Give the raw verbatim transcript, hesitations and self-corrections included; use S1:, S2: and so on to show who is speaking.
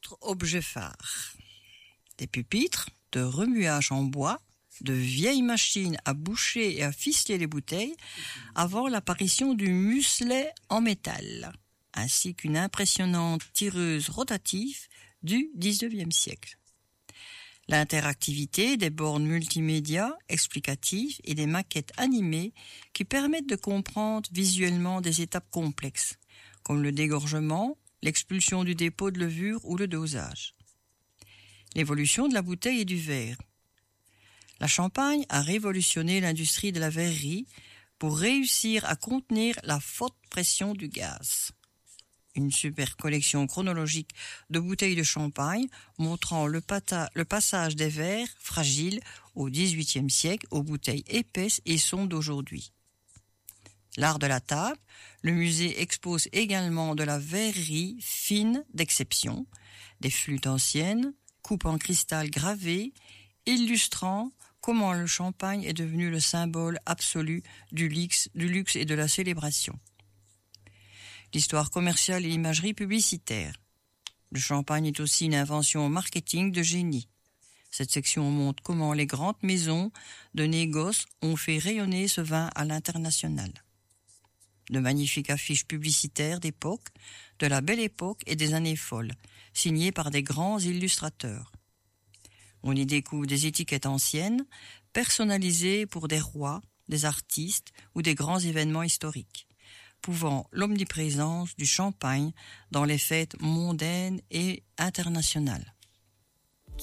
S1: Autres objets phares. Des pupitres de remuage en bois, de vieilles machines à boucher et à ficeler les bouteilles avant l'apparition du muselet en métal, ainsi qu'une impressionnante tireuse rotative du dix-neuvième siècle. L'interactivité des bornes multimédia explicatives et des maquettes animées qui permettent de comprendre visuellement des étapes complexes, comme le dégorgement, l'expulsion du dépôt de levure ou le dosage. L'évolution de la bouteille et du verre. La Champagne a révolutionné l'industrie de la verrerie pour réussir à contenir la forte pression du gaz. Une super collection chronologique de bouteilles de champagne montrant le, pata, le passage des verres fragiles au dix-huitième siècle aux bouteilles épaisses et sondes d'aujourd'hui. L'art de la table, le musée expose également de la verrerie fine d'exception, des flûtes anciennes, coupes en cristal gravées, illustrant comment le champagne est devenu le symbole absolu du luxe, du luxe et de la célébration. L'histoire commerciale et l'imagerie publicitaire. Le champagne est aussi une invention marketing de génie. Cette section montre comment les grandes maisons de négoce ont fait rayonner ce vin à l'international. De magnifiques affiches publicitaires d'époque, de la belle époque et des années folles, signées par des grands illustrateurs. On y découvre des étiquettes anciennes, personnalisées pour des rois, des artistes ou des grands événements historiques, prouvant l'omniprésence du champagne dans les fêtes mondaines et internationales.